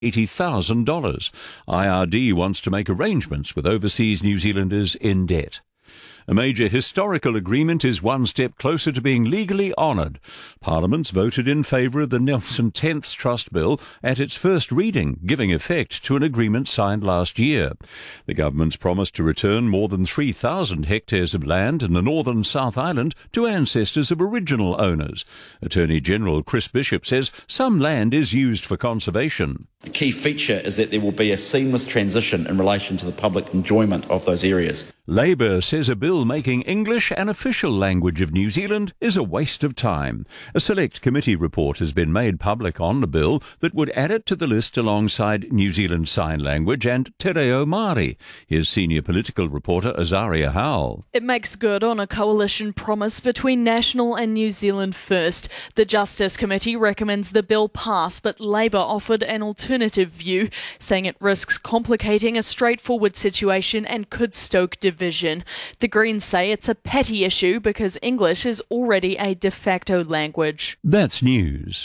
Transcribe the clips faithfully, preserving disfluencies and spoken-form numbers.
eighty thousand dollars. I R D wants to make arrangements with overseas New Zealanders in debt. A major historical agreement is one step closer to being legally honoured. Parliament's voted in favour of the Nelson Tenths Trust Bill at its first reading, giving effect to an agreement signed last year. The government's promised to return more than three thousand hectares of land in the northern South Island to ancestors of original owners. Attorney General Chris Bishop says some land is used for conservation. The key feature is that there will be a seamless transition in relation to the public enjoyment of those areas. Labor says a bill making English an official language of New Zealand is a waste of time. A select committee report has been made public on the bill that would add it to the list alongside New Zealand Sign Language and Te Reo Māori. Here's senior political reporter Azaria Howell. It makes good on a coalition promise between National and New Zealand First. The Justice Committee recommends the bill pass, but Labor offered an alternative view, saying it risks complicating a straightforward situation and could stoke division. The Greens say it's a petty issue because English is already a de facto language. That's news.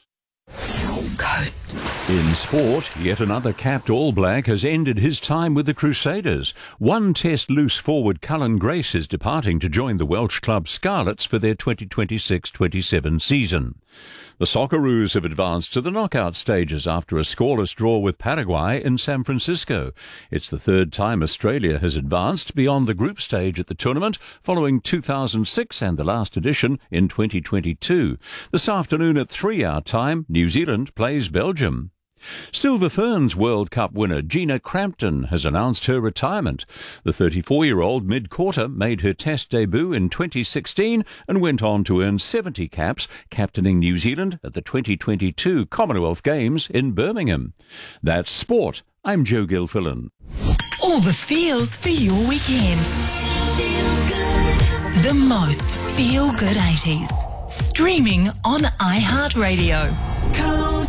Coast. In sport, yet another capped All Black has ended his time with the Crusaders. One Test loose forward Cullen Grace is departing to join the Welsh club Scarlets for their twenty twenty-six twenty-seven season. The Socceroos have advanced to the knockout stages after a scoreless draw with Paraguay in San Francisco. It's the third time Australia has advanced beyond the group stage at the tournament, following two thousand six and the last edition in twenty twenty-two. This afternoon at three our time, New Zealand plays Belgium. Silver Ferns World Cup winner Gina Crampton has announced her retirement. The thirty-four-year-old mid-quarter made her Test debut in twenty sixteen and went on to earn seventy caps, captaining New Zealand at the twenty twenty-two Commonwealth Games in Birmingham. That's sport. I'm Joe Gilfillan. All the feels for your weekend. Feel good. The most feel-good eighties. Streaming on iHeartRadio.